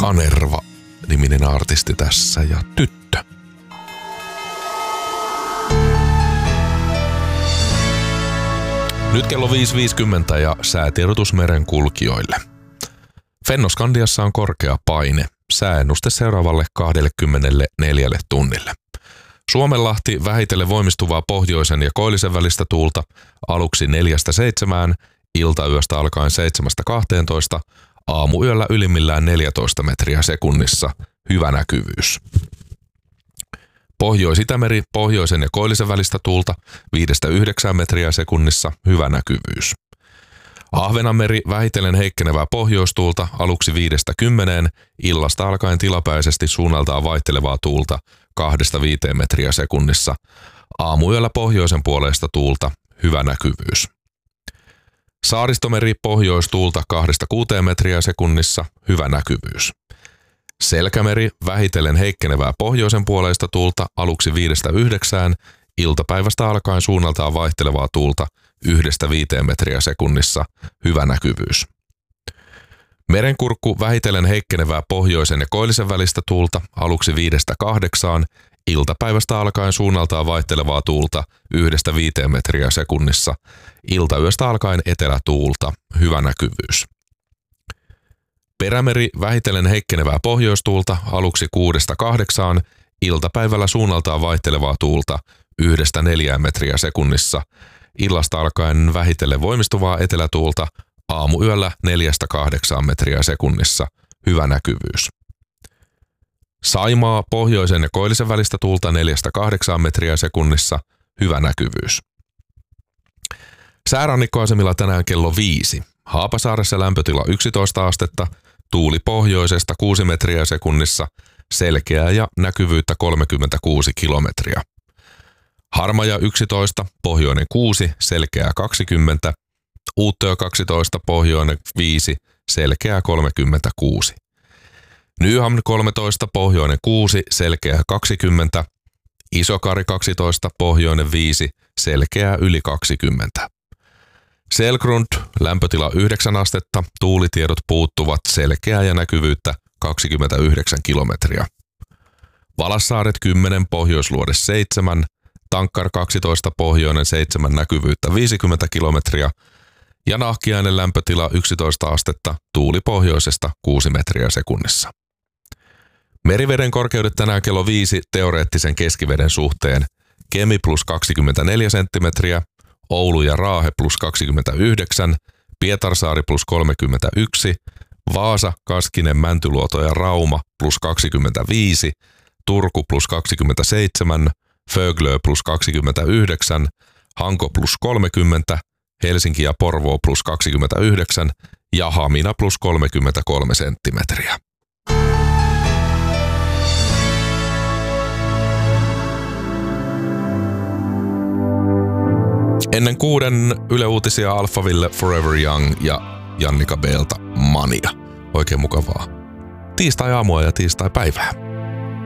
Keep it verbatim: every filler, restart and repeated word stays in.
Kanerva-niminen artisti tässä ja Tyttö. Nyt kello viisi viisikymmentä ja säätiedotus merenkulkijoille. Fennoskandiassa on korkea paine. Sääennuste seuraavalle kaksikymmentäneljä tunnille. Suomenlahti vähitellen voimistuvaa pohjoisen ja koillisen välistä tuulta aluksi neljästä seitsemään, iltayöstä alkaen seitsemästä kahteentoista, aamuyöllä ylimmillään neljätoista metriä sekunnissa, hyvä näkyvyys. Pohjois-Itämeri pohjoisen ja koillisen välistä tuulta viidestä yhdeksään metriä sekunnissa, hyvä näkyvyys. Ahvenanmeri vähitellen heikkenevää pohjoistuulta aluksi viidestä kymmeneen, illasta alkaen tilapäisesti suunnaltaan vaihtelevaa tuulta kahdesta viiteen metriä sekunnissa, aamuyöllä pohjoisen puoleista tuulta, hyvä näkyvyys. Saaristomeri pohjoistuulta kahdesta kuuteen metriä sekunnissa, hyvä näkyvyys. Selkämeri vähitellen heikkenevää pohjoisen puoleista tuulta aluksi viidestä yhdeksään, iltapäivästä alkaen suunnaltaan vaihtelevaa tuulta yhdestä viiteen metriä sekunnissa, hyvä näkyvyys. Merenkurkku vähitellen heikkenevää pohjoisen ja koillisen välistä tuulta aluksi viidestä kahdeksaan, iltapäivästä alkaen suunnaltaan vaihtelevaa tuulta yhdestä viiteen metriä sekunnissa, iltayöstä alkaen etelätuulta, hyvä näkyvyys. Perämeri vähitellen heikkenevää pohjoistuulta aluksi kuudesta kahdeksaan, iltapäivällä suunnaltaan vaihtelevaa tuulta yhdestä neljään metriä sekunnissa, illasta alkaen vähitellen voimistuvaa etelätuulta, aamuyöllä neljästä kahdeksaan metriä sekunnissa, hyvä näkyvyys. Saimaa pohjoisen ja koillisen välistä tuulta neljästä kahdeksaan metriä sekunnissa, hyvä näkyvyys. Säärannikkoasemilla tänään kello viisi. Haapasaaressa lämpötila yksitoista astetta, tuuli pohjoisesta kuusi metriä sekunnissa, selkeää ja näkyvyyttä kolmekymmentäkuusi kilometriä. Harmaja yksitoista, pohjoinen kuusi, selkeää kaksikymmentä, Uuttöö kaksitoista, pohjoinen viisi, selkeää kolmekymmentäkuusi. Nyhamn kolmetoista, pohjoinen kuusi, selkeää kaksikymmentä, Isokari kaksitoista, pohjoinen viisi, selkeää yli kaksikymmentä. Selgrund, lämpötila yhdeksän astetta, tuulitiedot puuttuvat, selkeää ja näkyvyyttä kaksikymmentäyhdeksän kilometriä. Valassaaret kymmenen, Pohjoisluode seitsemän, Tankkar kaksitoista, pohjoinen seitsemän, näkyvyyttä viisikymmentä kilometriä ja Nahkiainen lämpötila yksitoista astetta, tuuli pohjoisesta kuusi metriä sekunnissa. Meriveden korkeudet tänään kello viisi teoreettisen keskiveden suhteen: Kemi plus kaksikymmentäneljä senttimetriä, Oulu ja Raahe plus kaksikymmentäyhdeksän, Pietarsaari plus kolmekymmentäyksi, Vaasa, Kaskinen, Mäntyluoto ja Rauma plus kaksikymmentäviisi, Turku plus kaksikymmentäseitsemän, Föglö plus kaksikymmentäyhdeksän, Hanko plus kolmekymmentä, Helsinki ja Porvoo plus kaksikymmentäyhdeksän ja Hamina plus kolmekymmentäkolme senttimetriä. Ennen kuuden Yle Uutisia Alphaville, Forever Young ja Jannika Beelta Mania. Oikein mukavaa tiistai-aamua ja tiistai-päivää.